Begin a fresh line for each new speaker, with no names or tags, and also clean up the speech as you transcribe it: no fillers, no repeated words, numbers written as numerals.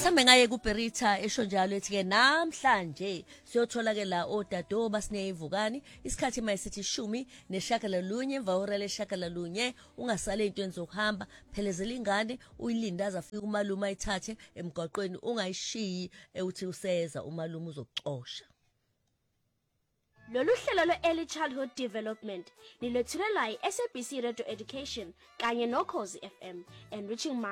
mhlambe ngaye kuBerita esho njalo ethi ke namhlanje siyothola ke la odado basineyivukani isikhathi mayisithi 10:09 emva hora le-9 ungasale intweni zokuhamba phelezela ingane uyilindaza afike umalume ayithathe emgwaqweni ungayishiyi uthi useza umalume uzokuxosha.
Lolu hlelo lwe-Early Childhood Development nilethulelwa yi-SABC Radio Education kanye noKhozi FM, enriching